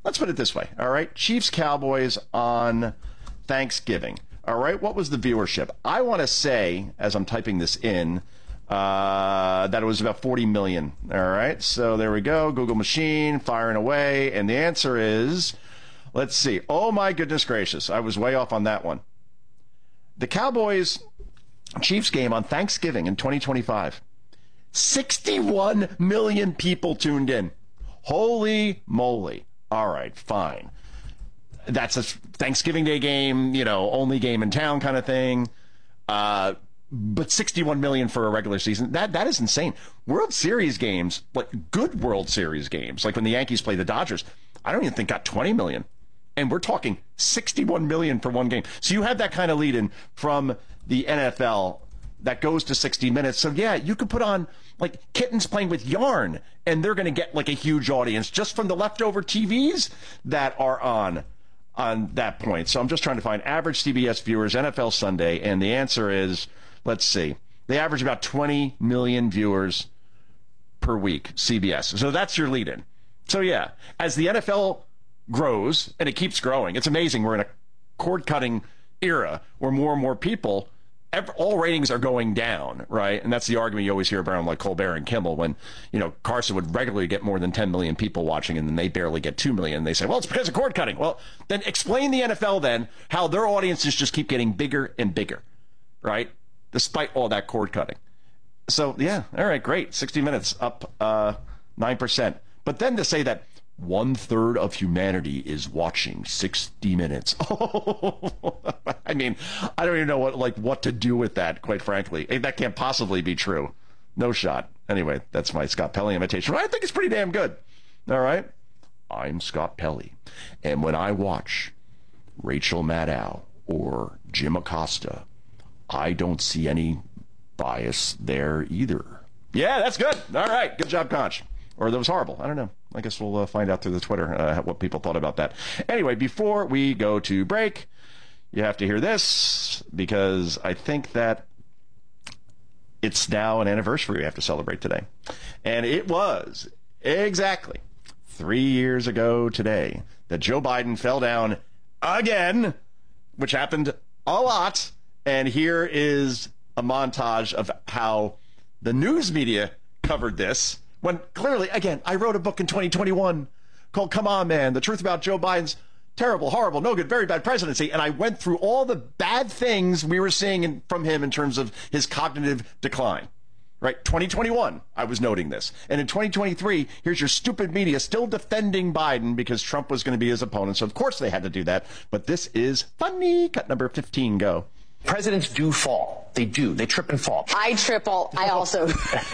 let's put it this way, all right? Chiefs Cowboys on Thanksgiving. All right, what was the viewership? I want to say, as I'm typing this in, that it was about 40 million. All right, so there we go. Google machine firing away. And the answer is, let's see. Oh, my goodness gracious. I was way off on that one. The Cowboys-Chiefs game on Thanksgiving in 2025. 61 million people tuned in. Holy moly. All right, fine. That's a Thanksgiving Day game, only game in town kind of thing. But 61 million for a regular season, that is insane. World Series games, like good World Series games, like when the Yankees play the Dodgers, I don't even think got 20 million. And we're talking 61 million for one game. So you have that kind of lead in from the NFL that goes to 60 minutes. So yeah, you could put on like kittens playing with yarn and they're going to get like a huge audience just from the leftover TVs that are on that point. So I'm just trying to find average CBS viewers, NFL Sunday, and the answer is, let's see, they average about 20 million viewers per week, CBS. So that's your lead-in. So yeah, as the NFL grows, and it keeps growing, it's amazing. We're in a cord-cutting era where more and more people, all ratings are going down, right? And that's the argument you always hear about like Colbert and Kimmel when, Carson would regularly get more than 10 million people watching and then they barely get 2 million. They say, well, it's because of cord cutting. Well, then explain the NFL then how their audiences just keep getting bigger and bigger, right? Despite all that cord cutting. So, yeah, all right, great. 60 minutes up 9%. But then to say that 1/3 of humanity is watching 60 minutes. I mean, I don't even know what to do with that, quite frankly. That can't possibly be true. No shot. Anyway, that's my Scott Pelley imitation. I think it's pretty damn good. All right? I'm Scott Pelley. And when I watch Rachel Maddow or Jim Acosta, I don't see any bias there either. Yeah, that's good. All right. Good job, Conch. Or that was horrible. I don't know. I guess we'll find out through the Twitter what people thought about that. Anyway, before we go to break, you have to hear this because I think that it's now an anniversary we have to celebrate today. And it was exactly 3 years ago today that Joe Biden fell down again, which happened a lot. And here is a montage of how the news media covered this. When clearly, again, I wrote a book in 2021 called Come On, Man, The Truth About Joe Biden's Terrible, Horrible, No Good, Very Bad Presidency. And I went through all the bad things we were seeing from him in terms of his cognitive decline. Right? 2021, I was noting this. And in 2023, here's your stupid media still defending Biden because Trump was going to be his opponent. So, of course, they had to do that. But this is funny. Cut number 15, go. Presidents do fall. They do. They trip and fall. I triple. I also...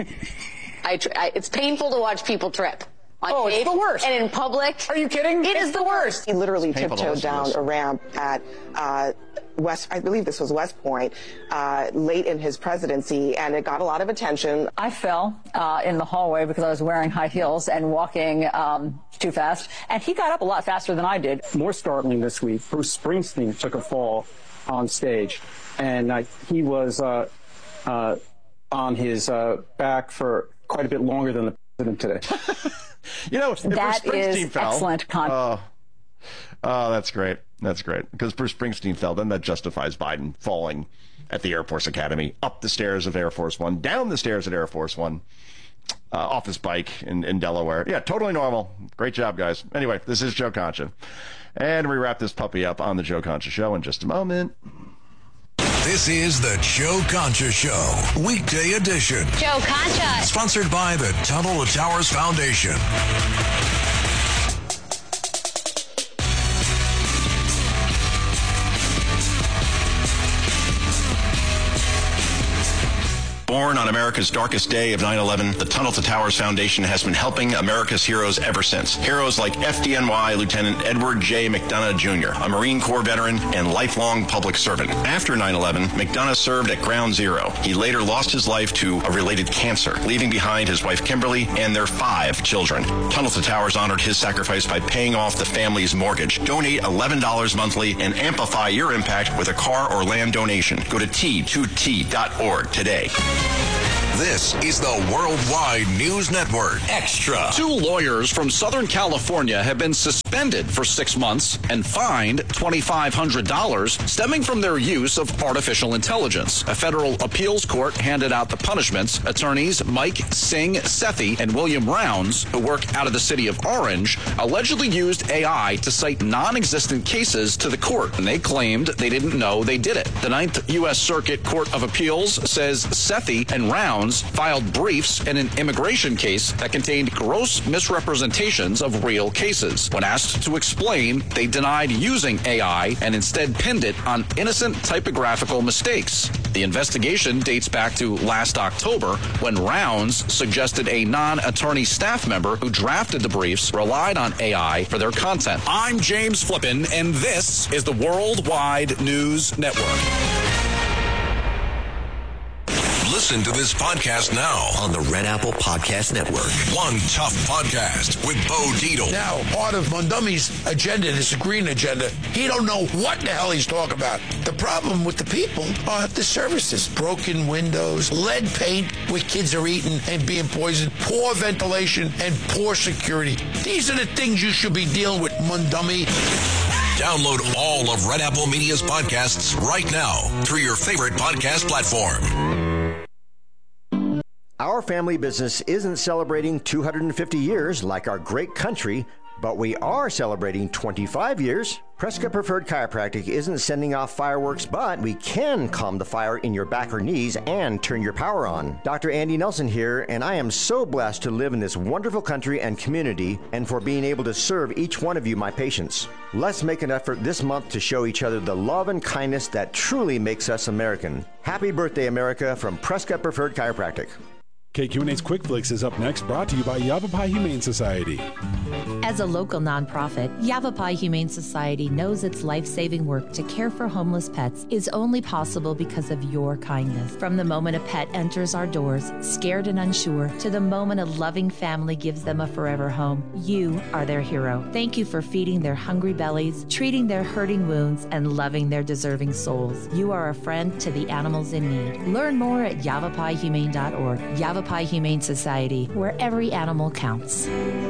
it's painful to watch people trip. It's the worst. And in public. Are you kidding? It is the worst. He literally tiptoed down a ramp at I believe this was West Point, late in his presidency, and it got a lot of attention. I fell in the hallway because I was wearing high heels and walking too fast, and he got up a lot faster than I did. More startling this week, Bruce Springsteen took a fall on stage, and he was on his back for quite a bit longer than the president today. If that Bruce Springsteen fell, excellent content. Oh, that's great. That's great. Because Bruce Springsteen fell, then that justifies Biden falling at the Air Force Academy, up the stairs of Air Force One, down the stairs at Air Force One, off his bike in Delaware. Yeah, totally normal. Great job, guys. Anyway, this is Joe Concha. And we wrap this puppy up on the Joe Concha Show in just a moment. This is the Joe Concha Show, weekday edition. Joe Concha. Sponsored by the Tunnel to Towers Foundation. Born on America's darkest day of 9/11, the Tunnel to Towers Foundation has been helping America's heroes ever since. Heroes like FDNY Lieutenant Edward J. McDonough Jr., a Marine Corps veteran and lifelong public servant. After 9/11, McDonough served at Ground Zero. He later lost his life to a related cancer, leaving behind his wife Kimberly and their 5 children. Tunnel to Towers honored his sacrifice by paying off the family's mortgage. Donate $11 monthly and amplify your impact with a car or land donation. Go to T2T.org today. This is the Worldwide News Network Extra. 2 lawyers from Southern California have been suspended for 6 months and fined $2,500 stemming from their use of artificial intelligence. A federal appeals court handed out the punishments. Attorneys Mike Singh Sethi and William Rounds, who work out of the city of Orange, allegedly used AI to cite non-existent cases to the court, and they claimed they didn't know they did it. The 9th U.S. Circuit Court of Appeals says Sethi and Rounds filed briefs in an immigration case that contained gross misrepresentations of real cases. When asked to explain, they denied using AI and instead pinned it on innocent typographical mistakes. The investigation dates back to last October when Rounds suggested a non-attorney staff member who drafted the briefs relied on AI for their content. I'm James Flippin, and this is the Worldwide News Network. Listen to this podcast now on the Red Apple Podcast Network. One Tough Podcast with Bo Dietl. Now, part of Mondomi's agenda, this green agenda, he don't know what the hell he's talking about. The problem with the people are the services. Broken windows, lead paint where kids are eating and being poisoned, poor ventilation, and poor security. These are the things you should be dealing with, Mondomi. Download all of Red Apple Media's podcasts right now through your favorite podcast platform. Our family business isn't celebrating 250 years like our great country, but we are celebrating 25 years. Prescott Preferred Chiropractic isn't sending off fireworks, but we can calm the fire in your back or knees and turn your power on. Dr. Andy Nelson here, and I am so blessed to live in this wonderful country and community and for being able to serve each one of you, my patients. Let's make an effort this month to show each other the love and kindness that truly makes us American. Happy birthday, America, from Prescott Preferred Chiropractic. KQNA's Quick Flicks is up next, brought to you by Yavapai Humane Society. As a local nonprofit, Yavapai Humane Society knows its life-saving work to care for homeless pets is only possible because of your kindness. From the moment a pet enters our doors, scared and unsure, to the moment a loving family gives them a forever home, you are their hero. Thank you for feeding their hungry bellies, treating their hurting wounds, and loving their deserving souls. You are a friend to the animals in need. Learn more at yavapaihumane.org. Yavapai Humane Society, where every animal counts.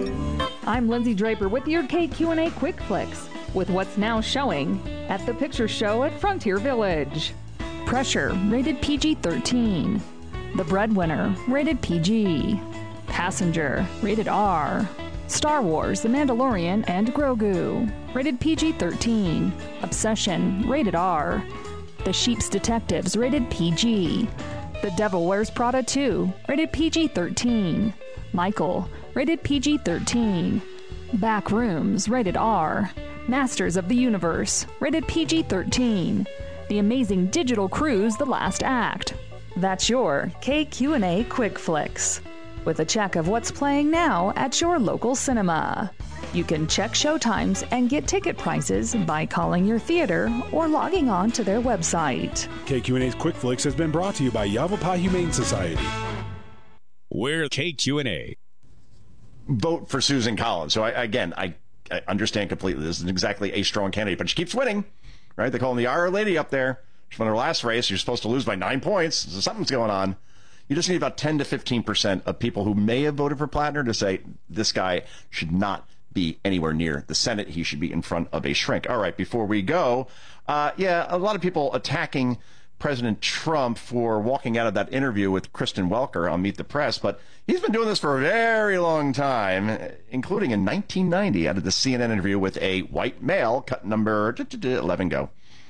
I'm Lindsay Draper with your KQ&A Quick Flicks, with what's now showing at the Picture Show at Frontier Village. Pressure, rated PG-13. The Breadwinner, rated PG. Passenger, rated R. Star Wars, The Mandalorian and Grogu, rated PG-13. Obsession, rated R. The Sheep's Detectives, rated PG. The Devil Wears Prada 2, rated PG-13. Michael, rated PG-13. Backrooms, rated R. Masters of the Universe, rated PG-13. The Amazing Digital Cruise, The Last Act. That's your KQ&A Quick Flicks, with a check of what's playing now at your local cinema. You can check showtimes and get ticket prices by calling your theater or logging on to their website. KQ&A's Quick Flicks has been brought to you by Yavapai Humane Society. We're KQ&A. Vote for Susan Collins. So I understand completely. This isn't exactly a strong candidate, but she keeps winning, right? They call her the Our Lady up there. She won her last race. You're supposed to lose by 9 points. So something's going on. You just need about 10 to 15% of people who may have voted for Plattner to say this guy should not be anywhere near the Senate. He should be in front of a shrink. All right, before we go, a lot of people attacking President Trump for walking out of that interview with Kristen Welker on Meet the Press, but he's been doing this for a very long time, including in 1990 out of the CNN interview with a white male. Cut number 11, go.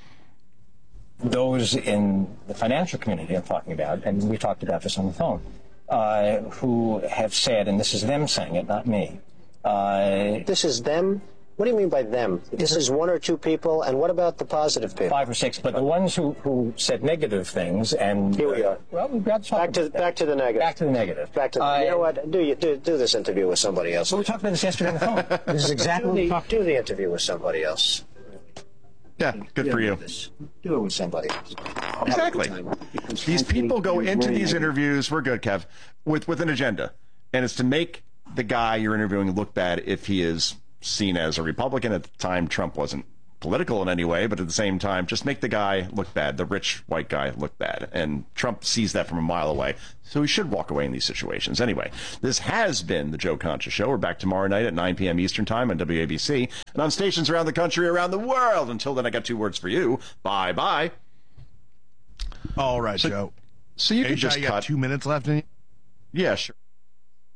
Those in the financial community I'm talking about, and we talked about this on the phone, who have said, and this is them saying it, not me. This is them? What do you mean by them? This is 1 or 2 people, and what about the positive people? 5 or 6, but the ones who said negative things, and here we are. Well, we've got to back to the negative. Back to the negative. Back to you know what? Do this interview with somebody else. Well, we talked about this yesterday on the phone. This is exactly what we talked. Do the interview with somebody else. Yeah, good for you. Do it with somebody else. Exactly. These people go into these interviews, we're good, Kev, with an agenda, and it's to make the guy you're interviewing look bad if he is seen as a Republican. At the time, Trump wasn't political in any way, but at the same time, just make the guy look bad, the rich white guy look bad. And Trump sees that from a mile away, so he should walk away in these situations. Anyway, this has been the Joe Concha Show. We're back tomorrow night at 9 p.m. Eastern Time on WABC and on stations around the country, around the world. Until then, I got 2 words for you. Bye-bye. All right, Joe. So you can just got cut. 2 minutes left in you? Yeah, sure.